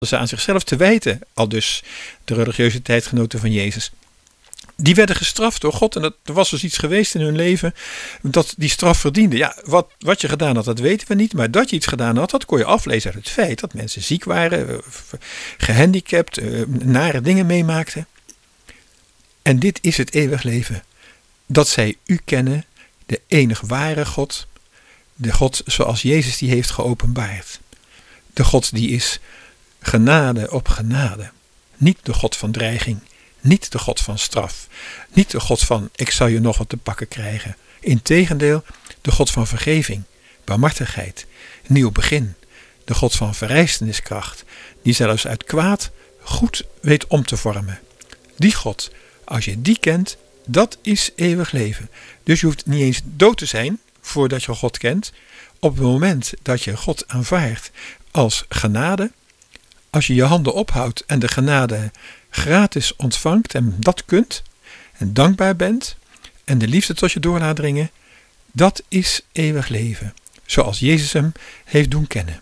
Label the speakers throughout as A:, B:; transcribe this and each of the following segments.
A: ze aan zichzelf te wijten, al dus de religieuze tijdgenoten van Jezus. Die werden gestraft door God en er was dus iets geweest in hun leven dat die straf verdiende. Ja, wat je gedaan had, dat weten we niet, maar dat je iets gedaan had, dat kon je aflezen uit het feit dat mensen ziek waren, gehandicapt, nare dingen meemaakten. En dit is het eeuwig leven. Dat zij u kennen, de enig ware God, de God zoals Jezus die heeft geopenbaard. De God die is genade op genade. Niet de God van dreiging, niet de God van straf, niet de God van ik zal je nog wat te pakken krijgen. Integendeel, de God van vergeving, barmhartigheid, nieuw begin. De God van verrijzeniskracht, die zelfs uit kwaad goed weet om te vormen. Die God, als je die kent, dat is eeuwig leven. Dus je hoeft niet eens dood te zijn voordat je God kent. Op het moment dat je God aanvaardt als genade, als je je handen ophoudt en de genade gratis ontvangt en dat kunt en dankbaar bent en de liefde tot je door laat dringen, dat is eeuwig leven, zoals Jezus hem heeft doen kennen.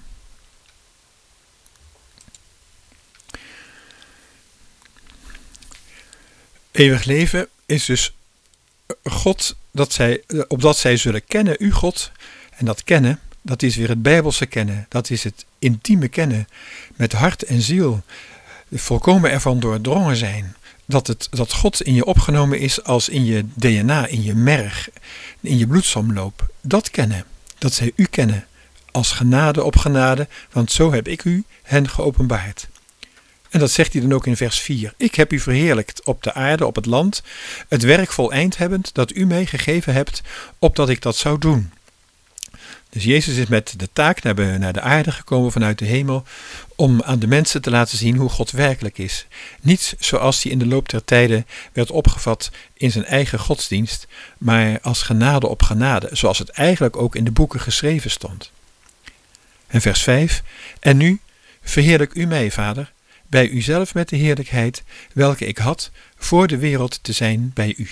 A: Eeuwig leven is dus God, opdat zij zullen kennen, u God, en dat kennen, dat is weer het Bijbelse kennen, dat is het intieme kennen, met hart en ziel, volkomen ervan doordrongen zijn, dat God in je opgenomen is als in je DNA, in je merg, in je bloedsomloop. Dat kennen, dat zij u kennen, als genade op genade, want zo heb ik u hen geopenbaard. En dat zegt hij dan ook in vers 4. Ik heb u verheerlijkt op de aarde, op het land, het werk voleind hebbend dat u mij gegeven hebt, opdat ik dat zou doen. Dus Jezus is met de taak naar de aarde gekomen vanuit de hemel om aan de mensen te laten zien hoe God werkelijk is. Niet zoals hij in de loop der tijden werd opgevat in zijn eigen godsdienst, maar als genade op genade, zoals het eigenlijk ook in de boeken geschreven stond. En vers 5. En nu verheerlijk u mij, Vader, bij uzelf met de heerlijkheid welke ik had voor de wereld te zijn bij u.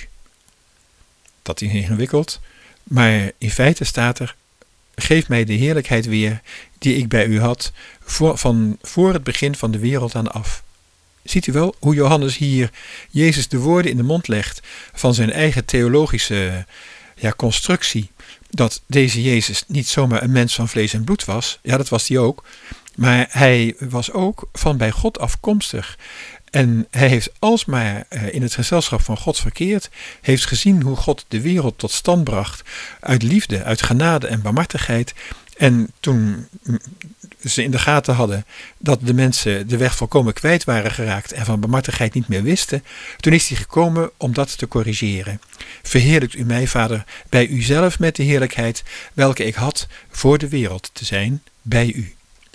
A: Dat is ingewikkeld, maar in feite staat er: geef mij de heerlijkheid weer die ik bij u had voor het begin van de wereld aan af. Ziet u wel hoe Johannes hier Jezus de woorden in de mond legt van zijn eigen theologische constructie, dat deze Jezus niet zomaar een mens van vlees en bloed was. Ja, dat was hij ook. Maar hij was ook van bij God afkomstig. En hij heeft alsmaar in het gezelschap van God verkeerd, heeft gezien hoe God de wereld tot stand bracht uit liefde, uit genade en barmhartigheid. En toen ze in de gaten hadden dat de mensen de weg volkomen kwijt waren geraakt en van barmhartigheid niet meer wisten, toen is hij gekomen om dat te corrigeren. Verheerlijkt u mij, Vader, bij uzelf met de heerlijkheid welke ik had voor de wereld te zijn bij u.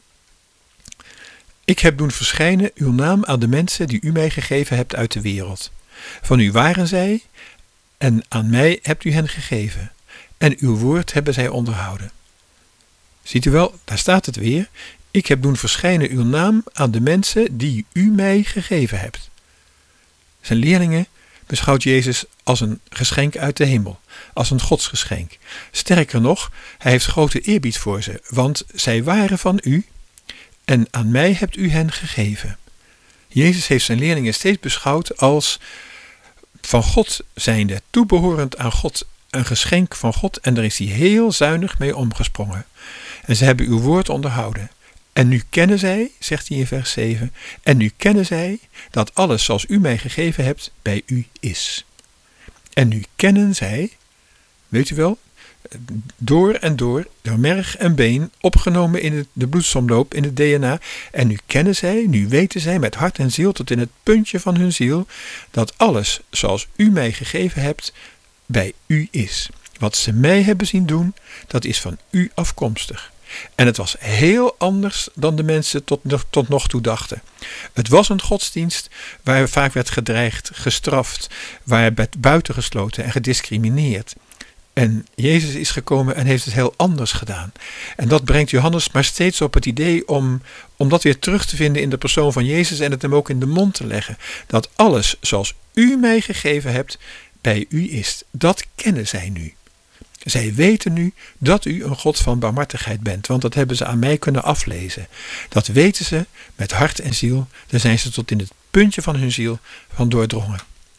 A: Ik heb doen verschijnen uw naam aan de mensen die u mij gegeven hebt uit de wereld. Van u waren zij en aan mij hebt u hen gegeven. En uw woord hebben zij onderhouden. Ziet u wel, daar staat het weer. Ik heb doen verschijnen uw naam aan de mensen die u mij gegeven hebt. Zijn leerlingen beschouwt Jezus als een geschenk uit de hemel, als een godsgeschenk. Sterker nog, hij heeft grote eerbied voor ze, want zij waren van u en aan mij hebt u hen gegeven. Jezus heeft zijn leerlingen steeds beschouwd als van God zijnde, toebehorend aan God, een geschenk van God, en daar is hij heel zuinig mee omgesprongen. En ze hebben uw woord onderhouden. En nu kennen zij, zegt hij in vers 7, en nu kennen zij dat alles zoals u mij gegeven hebt bij u is. En nu kennen zij, weet u wel, door en door merg en been, opgenomen in de bloedsomloop, in het DNA. En nu kennen zij, nu weten zij met hart en ziel tot in het puntje van hun ziel, dat alles zoals u mij gegeven hebt bij u is. Wat ze mij hebben zien doen, dat is van u afkomstig. En het was heel anders dan de mensen tot nog toe dachten. Het was een godsdienst waar vaak werd gedreigd, gestraft, waar werd buitengesloten en gediscrimineerd. En Jezus is gekomen en heeft het heel anders gedaan. En dat brengt Johannes maar steeds op het idee om dat weer terug te vinden in de persoon van Jezus en het hem ook in de mond te leggen. Dat alles zoals u mij gegeven hebt bij u is. Dat kennen zij nu. Zij weten nu dat u een God van barmhartigheid bent, want dat hebben ze aan mij kunnen aflezen. Dat weten ze met hart en ziel, daar zijn ze tot in het puntje van hun ziel van doordrongen.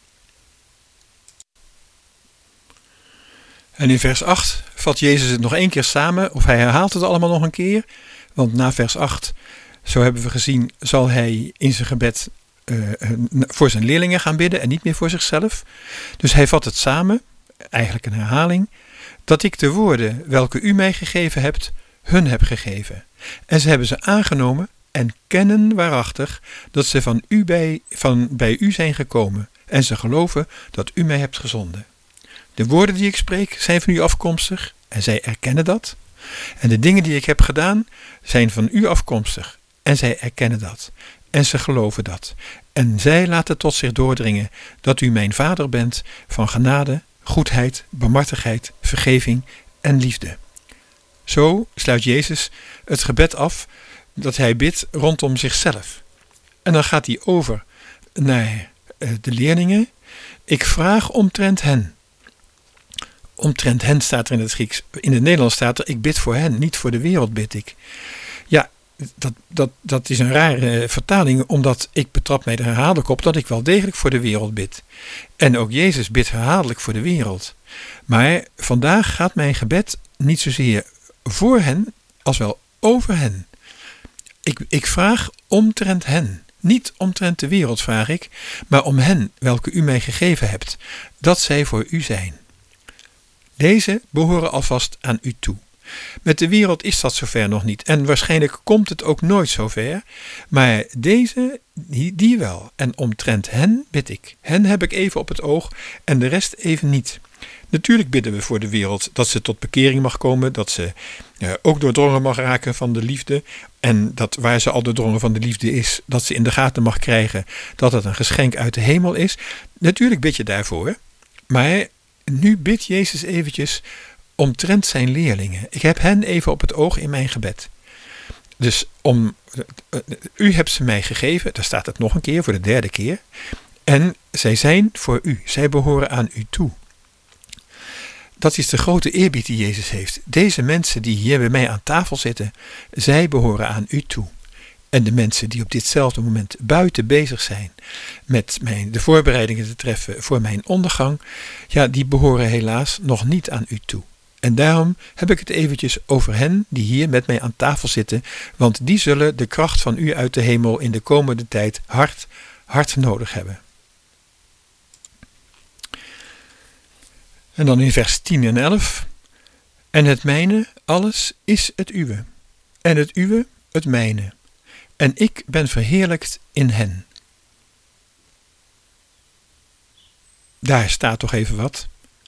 A: En in vers 8 vat Jezus het nog één keer samen, of hij herhaalt het allemaal nog een keer. Want na vers 8, zo hebben we gezien, zal hij in zijn gebed voor zijn leerlingen gaan bidden en niet meer voor zichzelf. Dus hij vat het samen, eigenlijk een herhaling, dat ik de woorden welke u mij gegeven hebt, hun heb gegeven. En ze hebben ze aangenomen en kennen waarachtig dat ze bij u zijn gekomen. En ze geloven dat u mij hebt gezonden. De woorden die ik spreek zijn van u afkomstig en zij erkennen dat. En de dingen die ik heb gedaan zijn van u afkomstig en zij erkennen dat. En ze geloven dat. En zij laten tot zich doordringen dat u mijn Vader bent van genade, goedheid, barmhartigheid, vergeving en liefde. Zo sluit Jezus het gebed af dat hij bidt rondom zichzelf. En dan gaat hij over naar de leerlingen. Ik vraag omtrent hen. Omtrent hen staat er in het Grieks. In het Nederlands staat er, ik bid voor hen, niet voor de wereld bid ik. Ja, dat is een rare vertaling, omdat ik betrap mij er herhaaldelijk op dat ik wel degelijk voor de wereld bid. En ook Jezus bidt herhaaldelijk voor de wereld. Maar vandaag gaat mijn gebed niet zozeer voor hen, als wel over hen. Ik vraag omtrent hen. Niet omtrent de wereld vraag ik, maar om hen welke u mij gegeven hebt, dat zij voor u zijn. Deze behoren alvast aan u toe. Met de wereld is dat zover nog niet en waarschijnlijk komt het ook nooit zover, maar deze, die wel. En omtrent hen bid ik. Hen heb ik even op het oog en de rest even niet. Natuurlijk bidden we voor de wereld dat ze tot bekering mag komen, dat ze ook doordrongen mag raken van de liefde en dat waar ze al doordrongen van de liefde is, dat ze in de gaten mag krijgen dat het een geschenk uit de hemel is. Natuurlijk bid je daarvoor, maar nu bidt Jezus eventjes omtrent zijn leerlingen. Ik heb hen even op het oog in mijn gebed. Dus u hebt ze mij gegeven, daar staat het nog een keer, voor de 3e keer. En zij zijn voor u, zij behoren aan u toe. Dat is de grote eerbied die Jezus heeft. Deze mensen die hier bij mij aan tafel zitten, zij behoren aan u toe. En de mensen die op ditzelfde moment buiten bezig zijn met de voorbereidingen te treffen voor mijn ondergang, ja, die behoren helaas nog niet aan u toe. En daarom heb ik het eventjes over hen die hier met mij aan tafel zitten, want die zullen de kracht van u uit de hemel in de komende tijd hard nodig hebben. En dan in vers 10 en 11. En het mijne, alles is het uwe. En het uwe, het mijne. En ik ben verheerlijkt in hen. Daar staat toch even wat.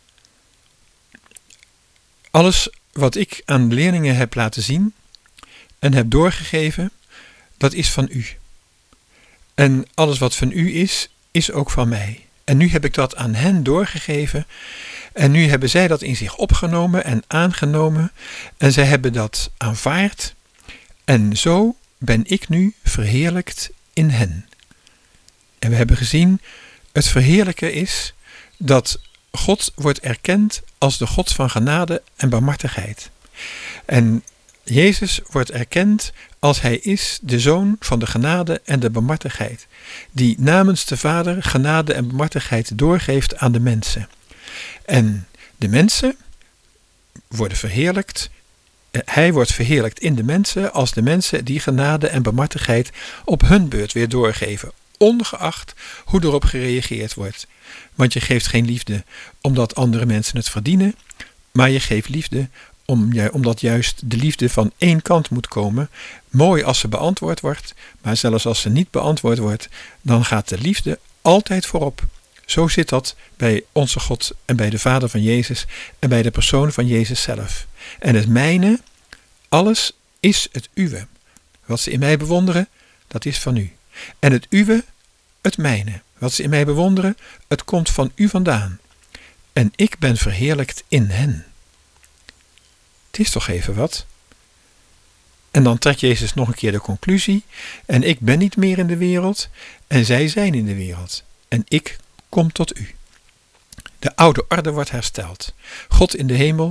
A: Alles wat ik aan de leerlingen heb laten zien en heb doorgegeven, dat is van u. En alles wat van u is ook van mij. En nu heb ik dat aan hen doorgegeven. En nu hebben zij dat in zich opgenomen en aangenomen. En zij hebben dat aanvaard. En zo ben ik nu verheerlijkt in hen. En we hebben gezien, het verheerlijken is dat God wordt erkend als de God van genade en barmhartigheid. En Jezus wordt erkend als hij is de zoon van de genade en de barmhartigheid, die namens de Vader genade en barmhartigheid doorgeeft aan de mensen. En de mensen worden verheerlijkt. Hij wordt verheerlijkt in de mensen als de mensen die genade en barmhartigheid op hun beurt weer doorgeven, ongeacht hoe erop gereageerd wordt. Want je geeft geen liefde omdat andere mensen het verdienen, maar je geeft liefde omdat juist de liefde van één kant moet komen. Mooi als ze beantwoord wordt, maar zelfs als ze niet beantwoord wordt, dan gaat de liefde altijd voorop. Zo zit dat bij onze God en bij de Vader van Jezus en bij de persoon van Jezus zelf. En het mijne, alles is het uwe. Wat ze in mij bewonderen, dat is van u. En het uwe, het mijne. Wat ze in mij bewonderen, het komt van u vandaan. En ik ben verheerlijkt in hen. Het is toch even wat? En dan trekt Jezus nog een keer de conclusie. En ik ben niet meer in de wereld en zij zijn in de wereld. En ik kom tot u. De oude orde wordt hersteld. God in de hemel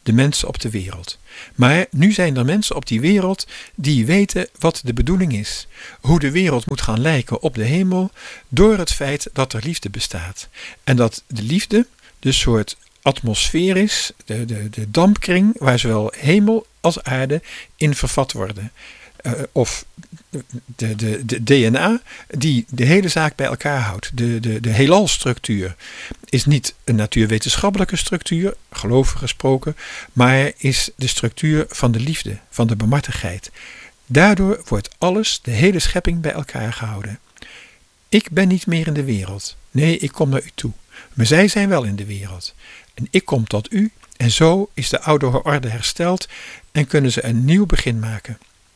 A: de mensen op de wereld. Maar nu zijn er mensen op die wereld die weten wat de bedoeling is. Hoe de wereld moet gaan lijken op de hemel door het feit dat er liefde bestaat. En dat de liefde de soort atmosfeer is, de dampkring waar zowel hemel als aarde in vervat worden. Of de DNA die de hele zaak bij elkaar houdt. De heelalstructuur is niet een natuurwetenschappelijke structuur, gelovig gesproken, maar is de structuur van de liefde, van de barmhartigheid. Daardoor wordt alles, de hele schepping, bij elkaar gehouden. Ik ben niet meer in de wereld. Nee, ik kom naar u toe. Maar zij zijn wel in de wereld. En ik kom tot u en zo is de oude orde hersteld en kunnen ze een nieuw begin maken.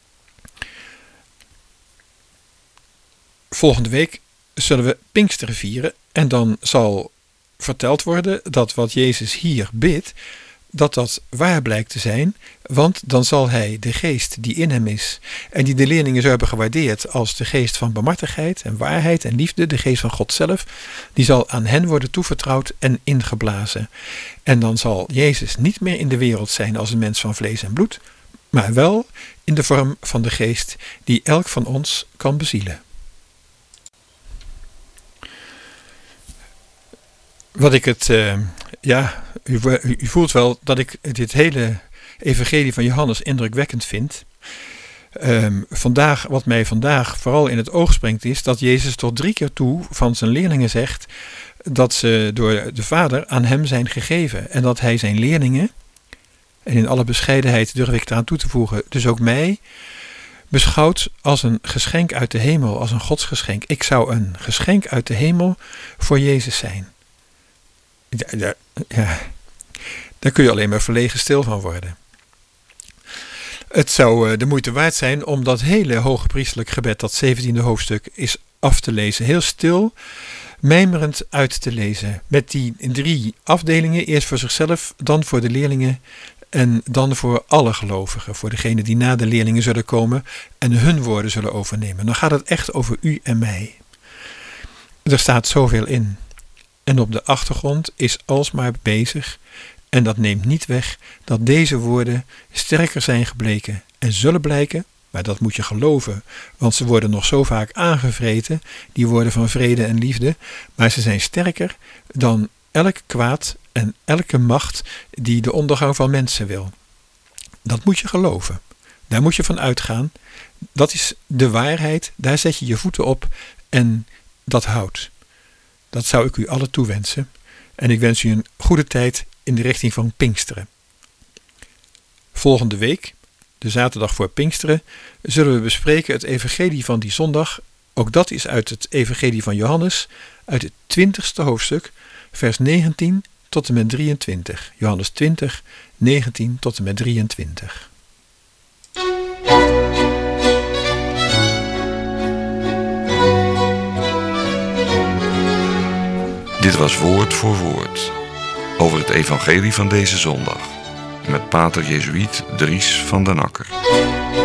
A: Volgende week zullen we Pinksteren vieren en dan zal verteld worden dat wat Jezus hier bidt, dat waar blijkt te zijn, want dan zal hij de geest die in hem is en die de leerlingen zo hebben gewaardeerd als de geest van barmhartigheid en waarheid en liefde, de geest van God zelf, die zal aan hen worden toevertrouwd en ingeblazen. En dan zal Jezus niet meer in de wereld zijn als een mens van vlees en bloed, maar wel in de vorm van de geest die elk van ons kan bezielen. Wat ik u voelt wel dat ik dit hele evangelie van Johannes indrukwekkend vind. Wat mij vandaag vooral in het oog springt is dat Jezus tot 3 keer toe van zijn leerlingen zegt dat ze door de Vader aan hem zijn gegeven. En dat hij zijn leerlingen, en in alle bescheidenheid durf ik eraan toe te voegen, dus ook mij, beschouwt als een geschenk uit de hemel, als een godsgeschenk. Ik zou een geschenk uit de hemel voor Jezus zijn. Daar kun je alleen maar verlegen stil van worden. Het zou de moeite waard zijn om dat hele hogepriesterlijk gebed, dat 17e hoofdstuk, is af te lezen. Heel stil, mijmerend uit te lezen. Met die 3 afdelingen, eerst voor zichzelf, dan voor de leerlingen en dan voor alle gelovigen. Voor degenen die na de leerlingen zullen komen en hun woorden zullen overnemen. Dan gaat het echt over u en mij. Er staat zoveel in. En op de achtergrond is alsmaar bezig, en dat neemt niet weg, dat deze woorden sterker zijn gebleken en zullen blijken, maar dat moet je geloven, want ze worden nog zo vaak aangevreten, die woorden van vrede en liefde, maar ze zijn sterker dan elk kwaad en elke macht die de ondergang van mensen wil. Dat moet je geloven. Daar moet je van uitgaan. Dat is de waarheid, daar zet je je voeten op en dat houdt. Dat zou ik u allen toewensen. En ik wens u een goede tijd in de richting van Pinksteren. Volgende week, de zaterdag voor Pinksteren, zullen we bespreken het evangelie van die zondag. Ook dat is uit het evangelie van Johannes, uit het 20e hoofdstuk, vers 19 tot en met 23. Johannes 20, 19 tot en met 23.
B: Dit was Woord voor Woord over het evangelie van deze zondag met pater Jezuïet Dries van den Akker.